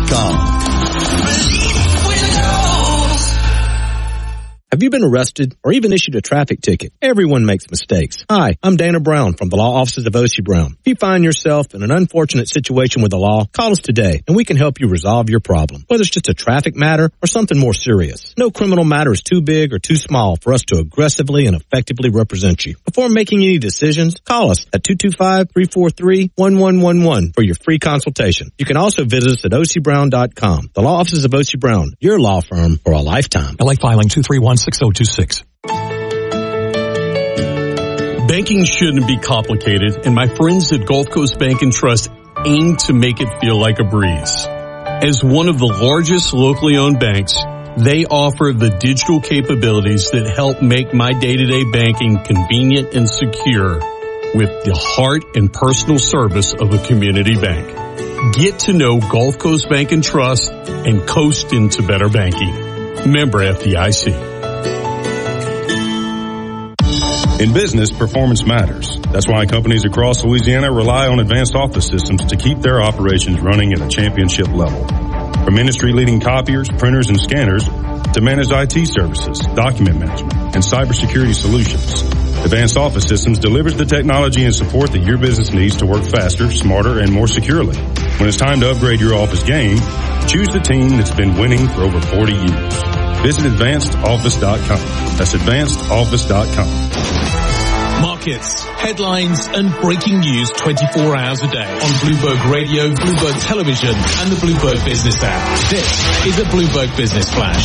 com. Have you been arrested or even issued a traffic ticket? Everyone makes mistakes. Hi, I'm Dana Brown from the law offices of O C Brown. If you find yourself in an unfortunate situation with the law, call us today and we can help you resolve your problem, whether it's just a traffic matter or something more serious. No criminal matter is too big or too small for us to aggressively and effectively represent you. Before making any decisions, call us at two two five, three four three, one one one one for your free consultation. You can also visit us at O C Brown dot com. The law offices of O C Brown, your law firm for a lifetime. L A filing two three one, six zero two six. Banking shouldn't be complicated, and my friends at Gulf Coast Bank and Trust aimed to make it feel like a breeze. As one of the largest locally owned banks, they offer the digital capabilities that help make my day-to-day banking convenient and secure with the heart and personal service of a community bank. Get to know Gulf Coast Bank and Trust and coast into better banking. Member F D I C. In business, performance matters. That's why companies across Louisiana rely on Advanced Office Systems to keep their operations running at a championship level. From industry-leading copiers, printers, and scanners to managed I T services, document management, and cybersecurity solutions, Advanced Office Systems delivers the technology and support that your business needs to work faster, smarter, and more securely. When it's time to upgrade your office game, choose the team that's been winning for over forty years. Visit advanced office dot com. That's advanced office dot com. Markets, headlines, and breaking news twenty-four hours a day on Bloomberg Radio, Bloomberg Television, and the Bloomberg Business app. This is a Bloomberg Business Flash.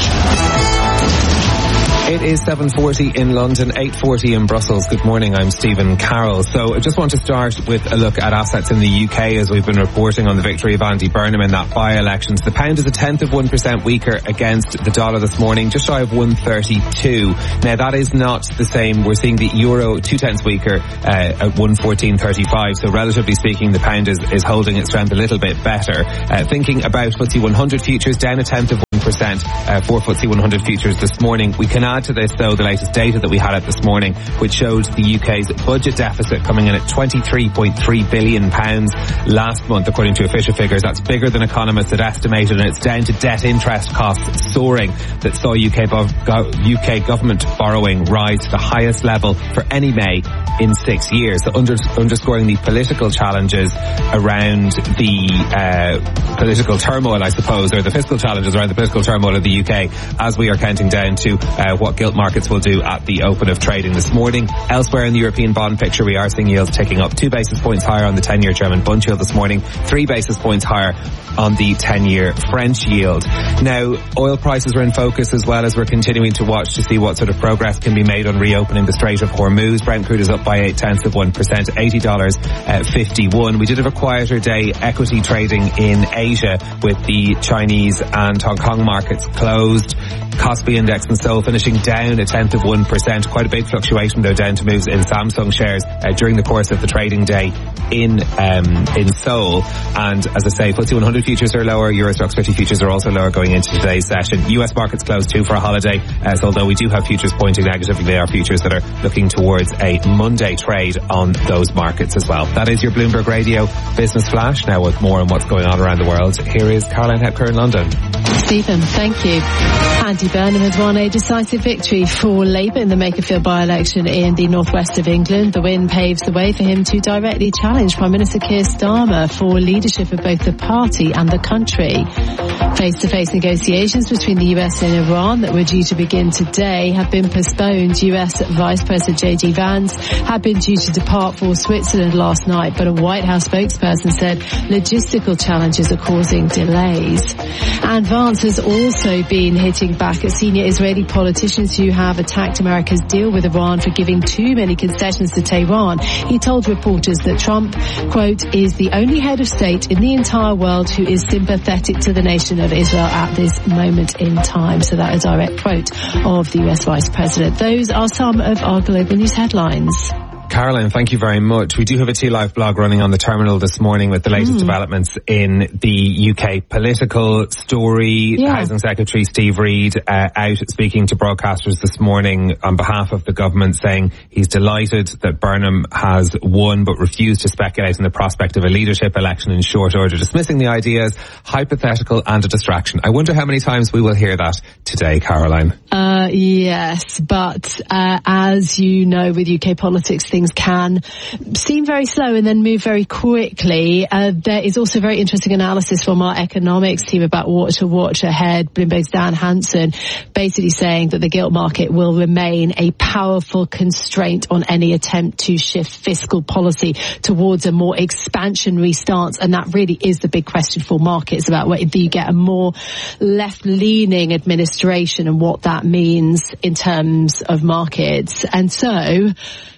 It is seven forty in London, eight forty in Brussels. Good morning, I'm Stephen Carroll. So I just want to start with a look at assets in the U K as we've been reporting on the victory of Andy Burnham in that by-elections. The pound is a tenth of one percent weaker against the dollar this morning, just shy of one thirty-two. Now that is not the same. We're seeing the euro two tenths weaker uh, at one fourteen thirty-five. So relatively speaking, the pound is, is holding its strength a little bit better. Uh, thinking about F T S E one hundred futures, down a tenth of one percent uh, for F T S E one hundred futures this morning. We can add to this, though, the latest data that we had at this morning, which showed the U K's budget deficit coming in at twenty-three point three billion pounds last month, according to official figures. That's bigger than economists had estimated, and it's down to debt interest costs soaring that saw U K, bo- go- U K government borrowing rise to the highest level for any May in six years. So under- underscoring the political challenges around the uh, political turmoil, I suppose, or the fiscal challenges around the political turmoil of the U K, as we are counting down to uh, what gilt markets will do at the open of trading this morning. Elsewhere in the European bond picture, we are seeing yields ticking up two basis points higher on the ten-year German bund yield this morning, three basis points higher on the ten-year French yield. Now, oil prices are in focus as well as we're continuing to watch to see what sort of progress can be made on reopening the Strait of Hormuz. Brent crude is up by eight tenths of one percent, eighty dollars fifty-one. We did have a quieter day equity trading in Asia with the Chinese and Hong Kong markets closed. Kospi index and Seoul finishing down a tenth of one percent. Quite a big fluctuation though down to moves in Samsung shares uh, during the course of the trading day in um, in Seoul. And as I say, F T S E one hundred futures are lower, Euro Stoxx fifty futures are also lower going into today's session. U S markets closed too for a holiday, uh, so although we do have futures pointing negatively, they are futures that are looking towards a Monday trade on those markets as well. That is your Bloomberg Radio Business Flash. Now with more on what's going on around the world, here is Caroline Hepker in London. Stephen, thank you. Andy Burnham has won a decisive victory for Labour in the Makerfield by-election in the northwest of England. The win paves the way for him to directly challenge Prime Minister Keir Starmer for leadership of both the party and the country. Face-to-face negotiations between the U S and Iran that were due to begin today have been postponed. U S Vice President J D Vance had been due to depart for Switzerland last night, but a White House spokesperson said logistical challenges are causing delays. And Vance has also been hitting back at senior Israeli politicians who have attacked America's deal with Iran for giving too many concessions to Tehran. He told reporters that Trump, quote, is the only head of state in the entire world who is sympathetic to the nation of Israel at this moment in time. So that is a direct quote of the U S Vice President. Those are some of our global news headlines. Caroline, thank you very much. We do have a T Live blog running on the terminal this morning with the latest mm. developments in the U K political story. Yeah. Housing Secretary Steve Reid uh, out speaking to broadcasters this morning on behalf of the government, saying he's delighted that Burnham has won but refused to speculate on the prospect of a leadership election in short order, dismissing the idea as hypothetical and a distraction. I wonder how many times we will hear that today, Caroline. Uh, yes, but uh, as you know, with U K politics, things can seem very slow and then move very quickly. Uh, there is also very interesting analysis from our economics team about what to watch ahead. Bloomberg's Dan Hansen basically saying that the gilt market will remain a powerful constraint on any attempt to shift fiscal policy towards a more expansionary stance. And that really is the big question for markets, about whether you get a more left-leaning administration and what that means in terms of markets. And so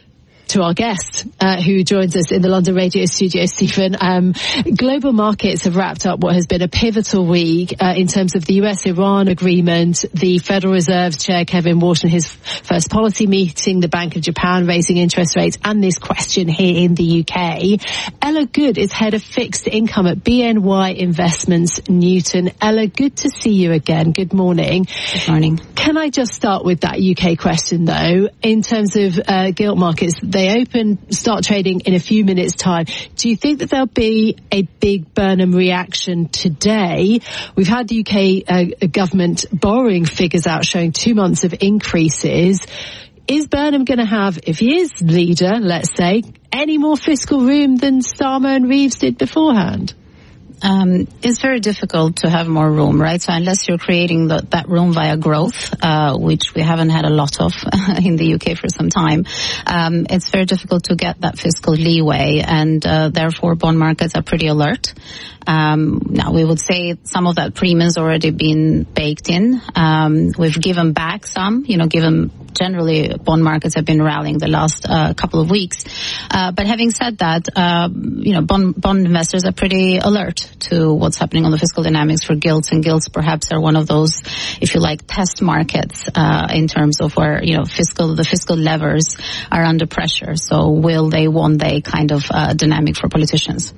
to our guest, uh, who joins us in the London Radio studio, Stephen. Um, global markets have wrapped up what has been a pivotal week uh, in terms of the U S Iran agreement, the Federal Reserve's chair, Kevin Walsh, in his first policy meeting, the Bank of Japan raising interest rates, and this question here in the U K. Ella Good is head of fixed income at B N Y Investments Newton. Ella, good to see you again. Good morning. Good morning. Can I just start with that U K question, though? In terms of uh, gilt markets, they open, start trading in a few minutes' time. Do you think that there'll be a big Burnham reaction today? We've had the U K uh, government borrowing figures out showing two months of increases. Is Burnham going to have, if he is leader, let's say, any more fiscal room than Starmer and Reeves did beforehand? Um, it's very difficult to have more room, right? So unless you're creating the, that room via growth, uh, which we haven't had a lot of in the U K for some time, um, it's very difficult to get that fiscal leeway, and uh, therefore bond markets are pretty alert. Um, now we would say some of that premium has already been baked in. Um, we've given back some, you know, given generally bond markets have been rallying the last uh, couple of weeks. Uh, but having said that, uh, you know, bond, bond investors are pretty alert to what's happening on the fiscal dynamics for gilts, and gilts perhaps are one of those, if you like, test markets uh, in terms of where, you know, fiscal the fiscal levers are under pressure. So will they, won't they kind of uh, dynamic for politicians?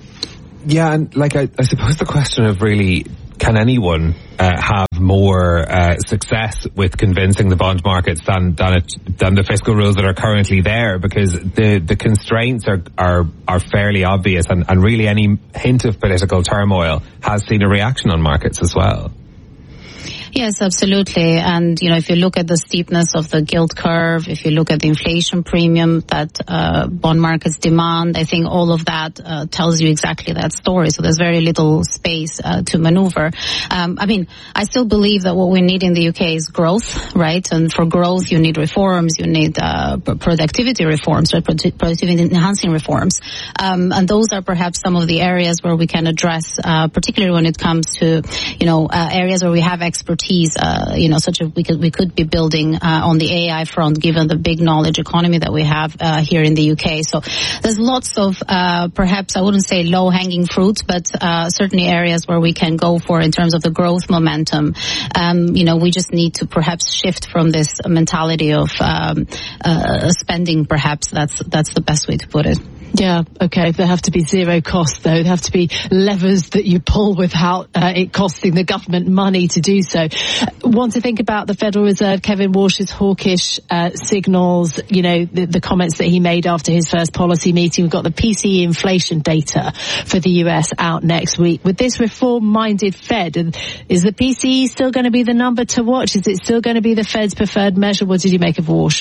Yeah, and like I, I suppose the question of really, can anyone uh, have more uh, success with convincing the bond markets than than, it, than the fiscal rules that are currently there? Because the, the constraints are, are are fairly obvious, and, and really any hint of political turmoil has seen a reaction on markets as well. Yes, absolutely. And, you know, if you look at the steepness of the gilt curve, if you look at the inflation premium that uh, bond markets demand, I think all of that uh, tells you exactly that story. So there's very little space uh, to maneuver. Um, I mean, I still believe that what we need in the U K is growth, right? And for growth, you need reforms, you need uh, productivity reforms, right? Productivity enhancing reforms. Um, and those are perhaps some of the areas where we can address, uh, particularly when it comes to, you know, uh, areas where we have expertise. Uh, you know, such a we could we could be building uh, on the A I front, given the big knowledge economy that we have uh, here in the U K. So there's lots of uh, perhaps I wouldn't say low hanging fruit, but uh, certainly areas where we can go for in terms of the growth momentum. Um, you know, we just need to perhaps shift from this mentality of um, uh, spending. Perhaps that's that's the best way to put it. Yeah, okay. There have to be zero costs, though. There have to be levers that you pull without uh, it costing the government money to do so. Want to think about the Federal Reserve, Kevin Walsh's hawkish uh, signals, you know, the, the comments that he made after his first policy meeting. We've got the P C E inflation data for the U S out next week. With this reform-minded Fed, and is the P C E still going to be the number to watch? Is it still going to be the Fed's preferred measure? What did you make of Walsh?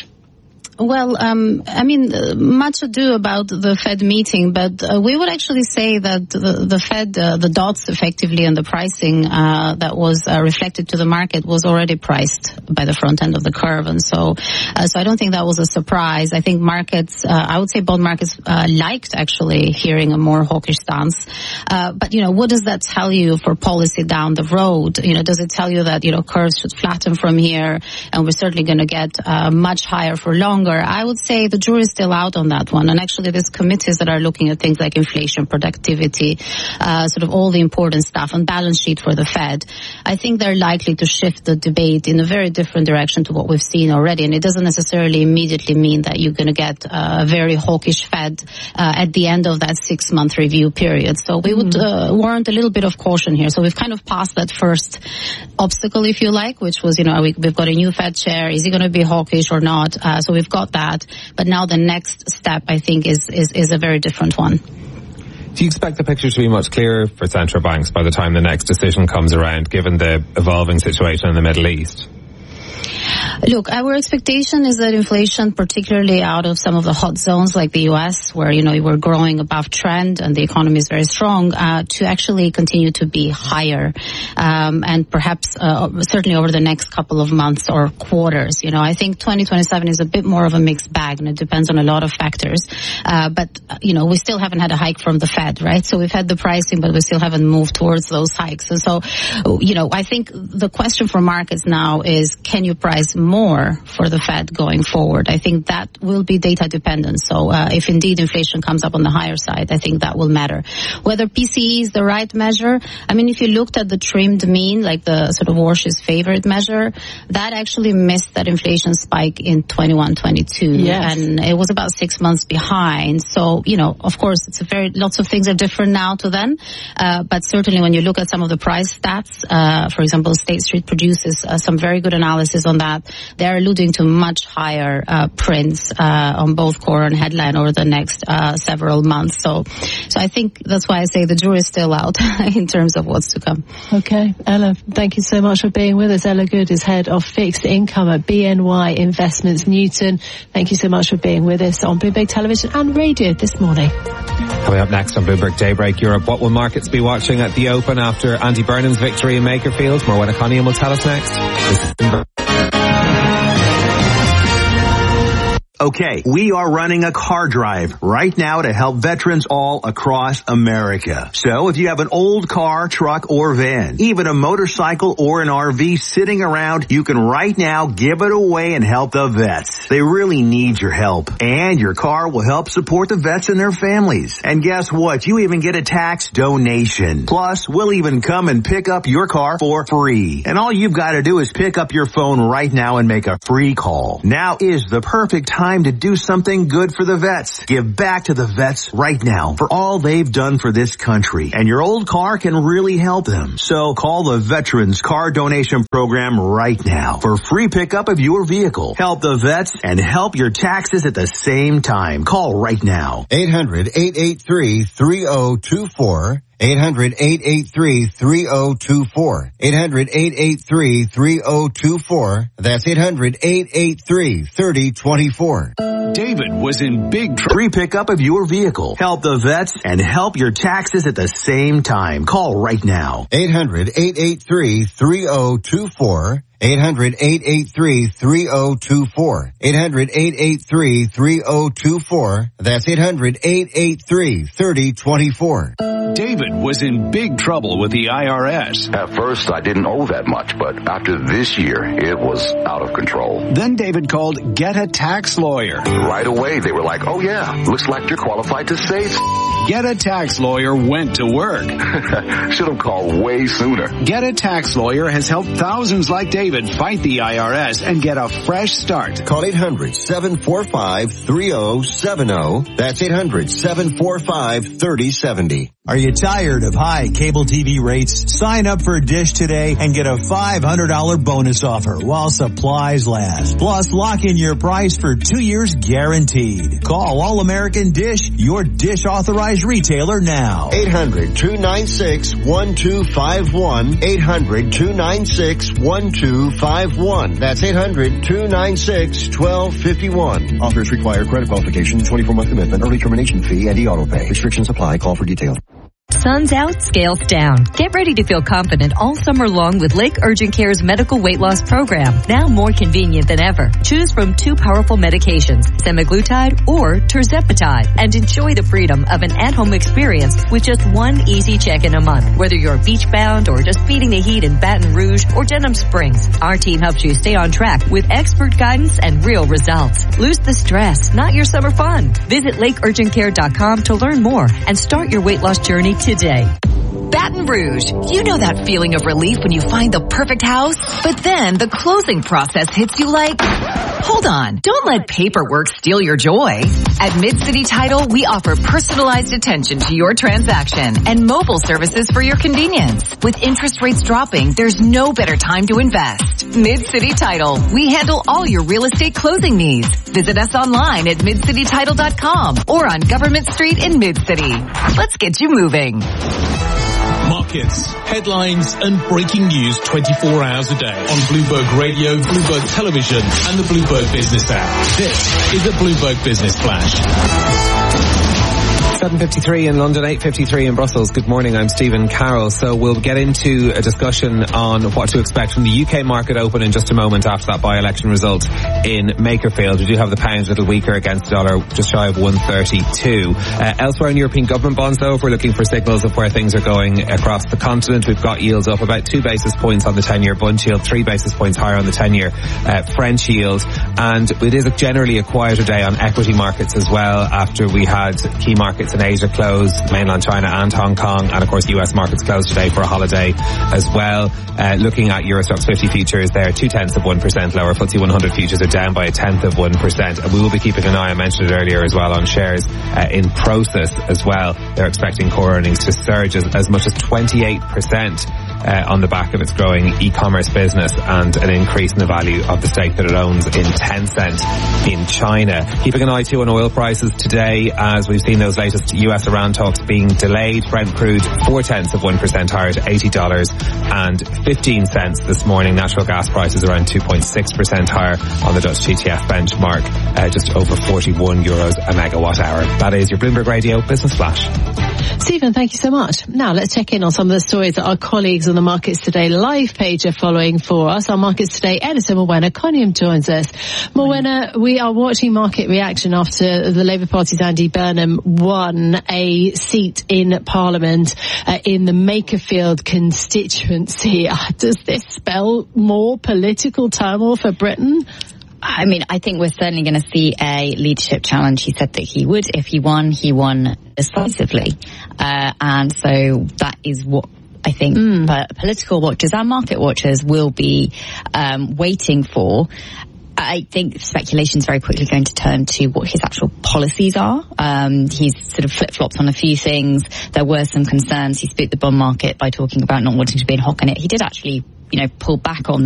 Well, um, I mean, uh, much ado about the Fed meeting, but uh, we would actually say that the, the Fed, uh, the dots effectively and the pricing uh, that was uh, reflected to the market was already priced by the front end of the curve. And so, uh, so I don't think that was a surprise. I think markets, uh, I would say bond markets uh, liked actually hearing a more hawkish stance. Uh, but, you know, what does that tell you for policy down the road? You know, does it tell you that, you know, curves should flatten from here and we're certainly going to get uh, much higher for longer? I would say the jury is still out on that one. And actually there's committees that are looking at things like inflation, productivity, uh, sort of all the important stuff and balance sheet for the Fed. I think they're likely to shift the debate in a very different direction to what we've seen already. And it doesn't necessarily immediately mean that you're going to get a very hawkish Fed uh, at the end of that six month review period. So we would uh, warrant a little bit of caution here. So we've kind of passed that first obstacle, if you like, which was, you know, we, we've got a new Fed chair. Is he going to be hawkish or not? Uh, so we've got that, but now the next step, I think, is, is, is a very different one. Do you expect the picture to be much clearer for central banks by the time the next decision comes around, given the evolving situation in the Middle East? Look, our expectation is that inflation, particularly out of some of the hot zones like the U S, where, you know, we're growing above trend and the economy is very strong, uh, to actually continue to be higher. Um, and perhaps, uh, certainly over the next couple of months or quarters. You know, I think twenty twenty-seven is a bit more of a mixed bag and it depends on a lot of factors. Uh, but, you know, we still haven't had a hike from the Fed, right? So we've had the pricing, but we still haven't moved towards those hikes. And so, you know, I think the question for markets now is, can you price more for the Fed going forward. I think that will be data dependent. So uh, if indeed inflation comes up on the higher side, I think that will matter. Whether P C E is the right measure, I mean, if you looked at the trimmed mean, like the sort of Warsh's favorite measure, that actually missed that inflation spike in twenty-one twenty-two. Yes. And it was about six months behind. So, you know, of course, it's a very, lots of things are different now to then. Uh, but certainly when you look at some of the price stats, uh, for example, State Street produces uh, some very good analysis on that. They're alluding to much higher uh, prints uh, on both core and headline over the next uh, several months. So, so I think that's why I say the jury is still out in terms of what's to come. Okay, Ella, thank you so much for being with us. Ella Good is head of fixed income at B N Y Investments Newton. Thank you so much for being with us on Bloomberg Television and Radio this morning. Coming up next on Bloomberg Daybreak Europe, what will markets be watching at the Open after Andy Burnham's victory in Makerfield? Morwenna Coniam will tell us next. This is Bloomberg. Okay, we are running a car drive right now to help veterans all across America. So if you have an old car, truck, or van, even a motorcycle or an R V sitting around, you can right now give it away and help the vets. They really need your help. And your car will help support the vets and their families. And guess what? You even get a tax donation. Plus, we'll even come and pick up your car for free. And all you've got to do is pick up your phone right now and make a free call. Now is the perfect time to do something good for the vets. Give back to the vets right now for all they've done for this country. And your old car can really help them. So call the Veterans Car Donation Program right now for free pickup of your vehicle. Help the vets and help your taxes at the same time. Call right now. eight hundred, eight eight three, three oh two four. eight hundred, eight eight three, three oh two four. eight hundred, eight eight three, three oh two four. That's eight hundred, eight eight three, three oh two four. David was in big trouble. Free pickup of your vehicle. Help the vets and help your taxes at the same time. Call right now. eight hundred, eight eight three, three oh two four. eight hundred, eight eight three, three oh two four. eight hundred, eight eight three, three oh two four. That's eight hundred, eight eight three, three oh two four. David was in big trouble with the I R S. At first, I didn't owe that much, but after this year, it was out of control. Then David called Get a Tax Lawyer. Right away, they were like, oh yeah, looks like you're qualified to save. Get a Tax Lawyer went to work. Should have called way sooner. Get a Tax Lawyer has helped thousands like David fight the I R S and get a fresh start. Call eight hundred, seven four five, three oh seven oh. That's eight hundred, seven four five, three oh seven oh. Are you tired of high cable T V rates? Sign up for Dish today and get a five hundred dollars bonus offer while supplies last. Plus, lock in your price for two years guaranteed. Call All American Dish, your Dish authorized retailer now. eight hundred, two nine six, one two five one. eight hundred, two nine six, one two five one. That's eight hundred, two nine six, one two five one. Offers require credit qualification, twenty-four month commitment, early termination fee, and e-auto pay. Restrictions apply. Call for details. Sun's out, scales down. Get ready to feel confident all summer long with Lake Urgent Care's medical weight loss program, now more convenient than ever. Choose from two powerful medications, semaglutide or tirzepatide, and enjoy the freedom of an at-home experience with just one easy check-in a month. Whether you're beach-bound or just beating the heat in Baton Rouge or Denham Springs, our team helps you stay on track with expert guidance and real results. Lose the stress, not your summer fun. Visit lake urgent care dot com to learn more and start your weight loss journey today. Baton Rouge. You know that feeling of relief when you find the perfect house? But then the closing process hits you like, hold on, don't let paperwork steal your joy. At Mid-City Title, we offer personalized attention to your transaction and mobile services for your convenience. With interest rates dropping, there's no better time to invest. Mid-City Title. We handle all your real estate closing needs. Visit us online at mid city title dot com or on Government Street in Mid-City. Let's get you moving. Markets, headlines and breaking news twenty-four hours a day on Bloomberg Radio, Bloomberg Television and the Bloomberg Business app. This is the Bloomberg Business Flash. seven fifty-three in London, eight fifty-three in Brussels. Good morning, I'm Stephen Carroll. So we'll get into a discussion on what to expect from the U K market open in just a moment after that by-election result in Makerfield. We do have the pound a little weaker against the dollar, just shy of one thirty-two. Uh, elsewhere in European government bonds, though, if we're looking for signals of where things are going across the continent, we've got yields up about two basis points on the ten-year Bund yield, three basis points higher on the ten-year uh, French yield. And it is a generally a quieter day on equity markets as well, after we had key markets in Asia closed, mainland China and Hong Kong, and of course U S markets closed today for a holiday as well. Uh, looking at Euro Stoxx fifty futures, they're two tenths of one percent lower. F T S E one hundred futures are down by a tenth of one percent. And we will be keeping an eye, I mentioned it earlier as well, on shares uh, in Prosus as well. They're expecting core earnings to surge as, as much as twenty-eight percent. Uh, on the back of its growing e-commerce business and an increase in the value of the stake that it owns in Tencent in China. Keeping an eye too on oil prices today, as we've seen those latest U S Iran talks being delayed. Brent crude four tenths of one percent higher to eighty dollars and fifteen cents this morning. Natural gas prices around two point six percent higher on the Dutch T T F benchmark, uh, just over forty-one euros a megawatt hour. That is your Bloomberg Radio Business Flash. Stephen, thank you so much. Now let's check in on some of the stories that our colleagues on the Markets Today live page are following for us. Our Markets Today editor, Morwenna Coniam, joins us. Morwenna, we are watching market reaction after the Labour Party's Andy Burnham won a seat in Parliament uh, in the Makerfield constituency. Uh, does this spell more political turmoil for Britain? I mean, I think we're certainly going to see a leadership challenge. He said that he would. If he won, he won decisively. Uh, and so that is what I think mm. political watchers and market watchers will be um, waiting for. I think speculation is very quickly going to turn to what his actual policies are. Um, he's sort of flip-flopped on a few things. There were some concerns. He spooked the bond market by talking about not wanting to be in hock on it. He did actually, you know, pull back on